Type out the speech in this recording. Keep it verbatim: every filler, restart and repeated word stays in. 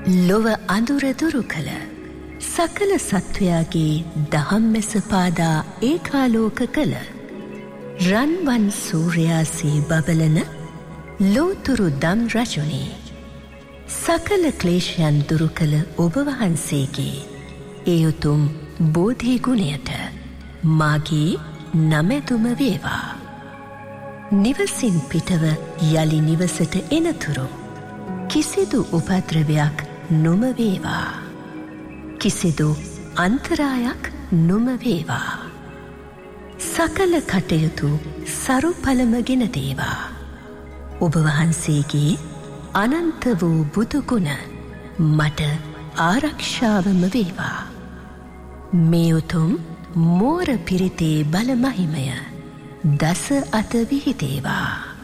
ලොව අඳුර දුරු කළ සකල සත්වයාගේ දහම්මැස පාදා ඒකාලෝක කළ රන්වන් සූර්යාසේ බබලන ලෝතුරු දම් රජුනි සකල ක්ලේශයන් දුරු කළ ඔබ වහන්සේගේ ඒ උතුම් බෝධි ගුණයට මාගේ නමැතුම වේවා. නිවසින් පිටව යලි නිවසට එනතුරු කිසිදු උපද්‍රවයක් නොම වේවා. කිසිදු අන්තරායක් නොම වේවා. සකල කටයුතු සරු පළමගෙන දේවා. ඔබ වහන්සේගේ අනන්ත වූ බුදුගුණ මට ආරක්ෂාවම වේවා. මේ උතුම් මෝර පිරිතේ බල මහිමය දස අත විහිදේවා.